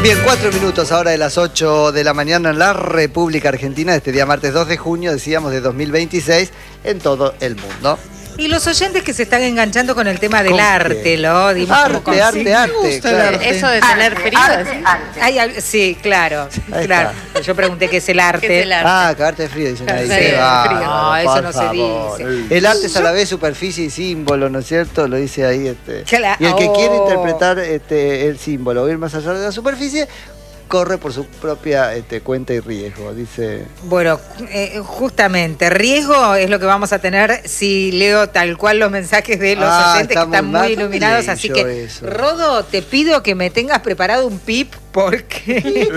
Bien, 4 minutos ahora de las 8 de la mañana en la República Argentina, este día martes 2 de junio, decíamos, de 2026, en todo el mundo. Y los oyentes que se están enganchando con el tema del ¿Con arte, qué? lo dimos como Arte, claro. Eso de tener frío. Sí, claro. Ahí Claro. Yo pregunté qué es el arte. ¿Qué es el arte? Ah, cagarte de frío, dicen ahí. Sí, Qué bárbaro, no, eso por no se favor. dice. El arte es a la vez superficie y símbolo, ¿no es cierto? Lo dice ahí. Claro. Y el que quiere interpretar el símbolo o ir más allá de la superficie, corre por su propia cuenta y riesgo, dice. Bueno, justamente, riesgo es lo que vamos a tener si leo tal cual los mensajes de los oyentes que están muy iluminados. Así que, eso. Rodo, te pido que me tengas preparado un pip porque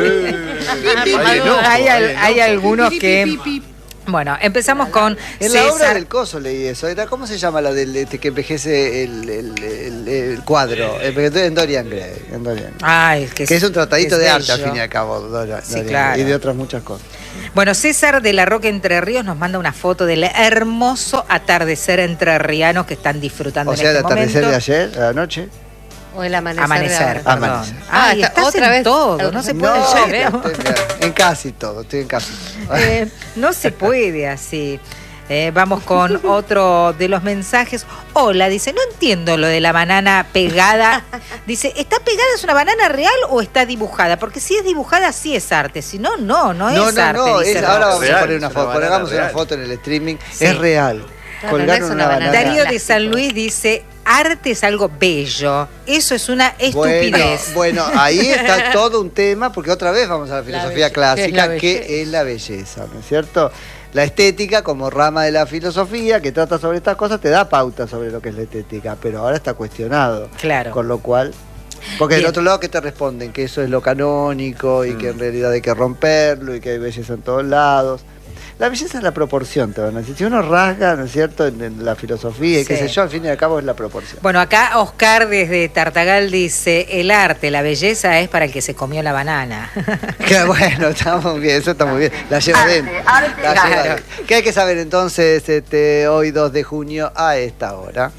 hay algunos que... Bueno, empezamos con En la obra César. del Coso leí eso. ¿Cómo se llama la del que envejece el cuadro? En Dorian Gray. Ay, Que es un tratadito de arte, al bello. fin y al cabo. Dorian Sí, Gray, claro. Y de otras muchas cosas. Bueno, César de la Roca Entre Ríos nos manda una foto del hermoso atardecer entrerriano que están disfrutando O sea, en el este atardecer momento. de ayer, a la noche. O el amanecer. Amanecer, perdón. Amanecer. Ay, está estás otra en vez. todo, no se puede. No, ya veo. en casi todo, estoy en casi todo. No se puede así. Vamos con otro de los mensajes. Hola, dice, no entiendo lo de la banana pegada. Dice, ¿está pegada, es una banana real o está dibujada? Porque si es dibujada sí es arte, si no, no es arte. Dice ahora Roxy. vamos a Real, poner una es una foto, banana pongamos una real. foto en el streaming, Sí. es real. Claro, Colgaron no es una una banana. banana. Darío de Plástico. San Luis dice, arte es algo bello. Eso es una estupidez. Bueno, ahí está todo un tema, porque otra vez vamos a la filosofía belleza. clásica, ¿Qué es la que es la belleza, ¿no es cierto? La estética, como rama de la filosofía que trata sobre estas cosas, te da pauta sobre lo que es la estética, pero ahora está cuestionado. Claro. Con lo cual... Porque del Bien. otro lado, ¿qué te responden? Que eso es lo canónico y que en realidad hay que romperlo y que hay belleza en todos lados. La belleza es la proporción, te van a decir. Si uno rasga, ¿no es cierto?, en la filosofía y qué Sí. sé yo, al fin y al cabo es la proporción. Bueno, acá Oscar desde Tartagal dice, el arte, la belleza es para el que se comió la banana. Que bueno, estamos bien, eso está muy bien. La lleva dentro. La lleva Claro. dentro. ¿Qué hay que saber entonces hoy 2 de junio a esta hora?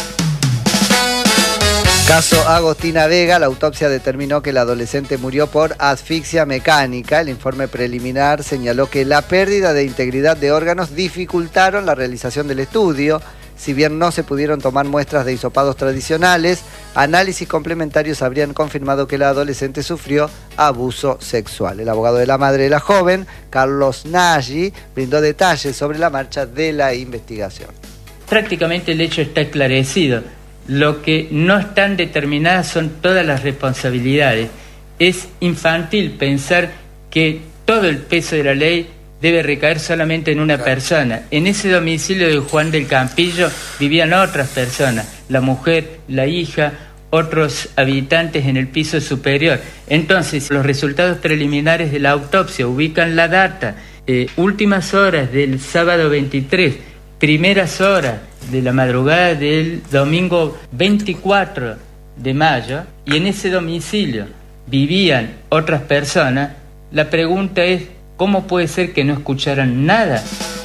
Caso Agostina Vega, la autopsia determinó que el adolescente murió por asfixia mecánica. El informe preliminar señaló que la pérdida de integridad de órganos dificultaron la realización del estudio. Si bien no se pudieron tomar muestras de hisopados tradicionales, análisis complementarios habrían confirmado que la adolescente sufrió abuso sexual. El abogado de la madre de la joven, Carlos Nagy, brindó detalles sobre la marcha de la investigación. Prácticamente el hecho está esclarecido. Lo que no están determinadas son todas las responsabilidades. Es infantil pensar que todo el peso de la ley debe recaer solamente en una persona. En ese domicilio de Juan del Campillo vivían otras personas, la mujer, la hija, otros habitantes en el piso superior. Entonces, los resultados preliminares de la autopsia ubican la data, últimas horas del sábado 23, primeras horas de la madrugada del domingo 24 de mayo, y en ese domicilio vivían otras personas. La pregunta es, ¿cómo puede ser que no escucharan nada?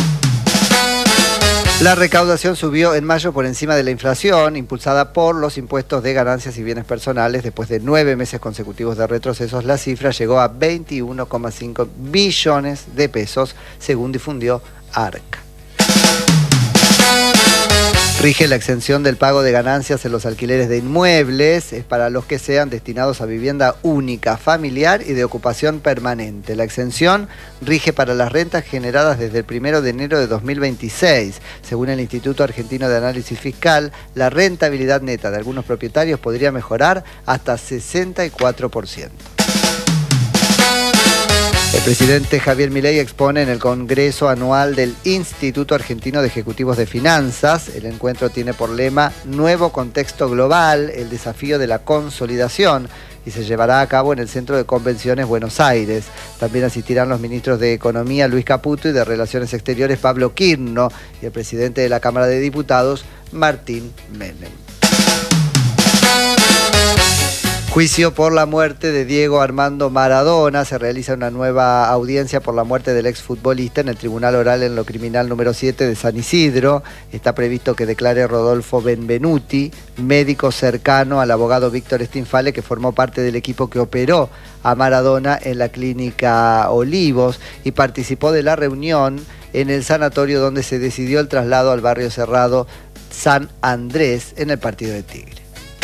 La recaudación subió en mayo por encima de la inflación, impulsada por los impuestos de ganancias y bienes personales. Después de 9 meses consecutivos de retrocesos, la cifra llegó a 21,5 billones de pesos, según difundió ARC. Rige la exención del pago de ganancias en los alquileres de inmuebles, es para los que sean destinados a vivienda única, familiar y de ocupación permanente. La exención rige para las rentas generadas desde el 1 de enero de 2026. Según el Instituto Argentino de Análisis Fiscal, la rentabilidad neta de algunos propietarios podría mejorar hasta 64%. El presidente Javier Milei expone en el Congreso Anual del Instituto Argentino de Ejecutivos de Finanzas. El encuentro tiene por lema Nuevo Contexto Global, el desafío de la consolidación, y se llevará a cabo en el Centro de Convenciones Buenos Aires. También asistirán los ministros de Economía Luis Caputo y de Relaciones Exteriores Pablo Quirno y el presidente de la Cámara de Diputados Martín Menem. Juicio por la muerte de Diego Armando Maradona. Se realiza una nueva audiencia por la muerte del exfutbolista en el Tribunal Oral en lo Criminal número 7 de San Isidro. Está previsto que declare Rodolfo Benvenuti, médico cercano al abogado Víctor Stinfale, que formó parte del equipo que operó a Maradona en la clínica Olivos y participó de la reunión en el sanatorio donde se decidió el traslado al barrio cerrado San Andrés en el partido de Tigre.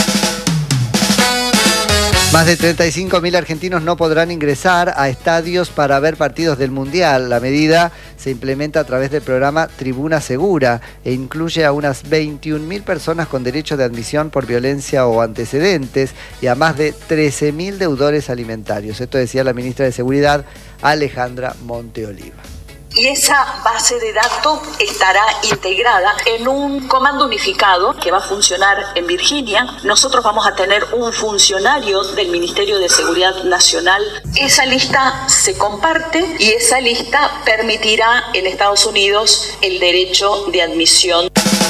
Más de 35.000 argentinos no podrán ingresar a estadios para ver partidos del Mundial. La medida se implementa a través del programa Tribuna Segura e incluye a unas 21.000 personas con derecho de admisión por violencia o antecedentes y a más de 13.000 deudores alimentarios. Esto decía la ministra de Seguridad, Alejandra Monteoliva. Y esa base de datos estará integrada en un comando unificado que va a funcionar en Virginia. Nosotros vamos a tener un funcionario del Ministerio de Seguridad Nacional. Esa lista se comparte y esa lista permitirá en Estados Unidos el derecho de admisión.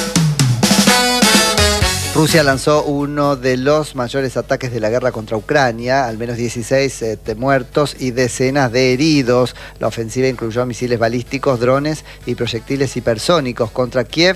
Rusia lanzó uno de los mayores ataques de la guerra contra Ucrania, al menos 16 muertos y decenas de heridos. La ofensiva incluyó misiles balísticos, drones y proyectiles hipersónicos contra Kiev